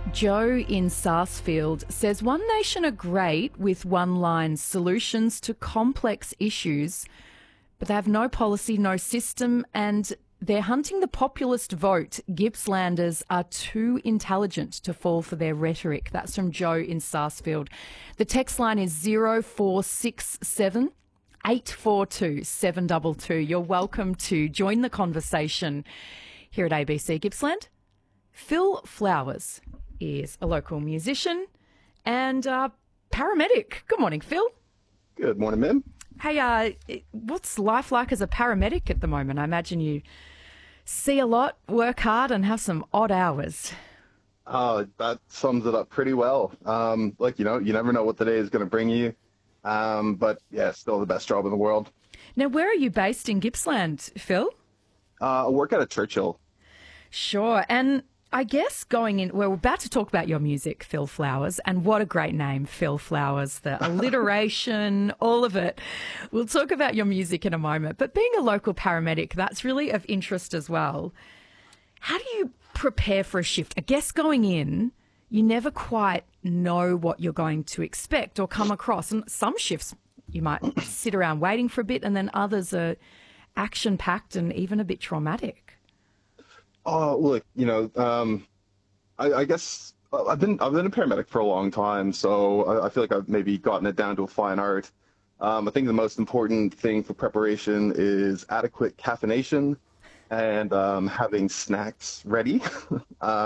Joe in Sarsfield says One Nation are great with one-line solutions to complex issues, but they have no policy, no system, and they're hunting the populist vote. Gippslanders are too intelligent to fall for their rhetoric. That's from Joe in Sarsfield. The text line is 0467 842 722. You're welcome to join the conversation here at ABC Gippsland. Phil Flowers is a local musician and paramedic. Good morning, Phil. Good morning, Mim. Hey, what's life like as a paramedic at the moment? I imagine you see a lot, work hard, and have some odd hours. That sums it up pretty well. You never know what the day is going to bring you. But yeah, still the best job in the world. Now, where are you based in Gippsland, Phil? I work at a Churchill. Sure. And I guess we're about to talk about your music, Phil Flowers, and what a great name, Phil Flowers, the alliteration, all of it. We'll talk about your music in a moment, but being a local paramedic, that's really of interest as well. How do you prepare for a shift? I guess going in, you never quite know what you're going to expect or come across. And some shifts you might sit around waiting for a bit, and then others are action-packed and even a bit traumatic. Oh, look, I guess I've been a paramedic for a long time, so I feel like I've maybe gotten it down to a fine art. I think the most important thing for preparation is adequate caffeination and having snacks ready.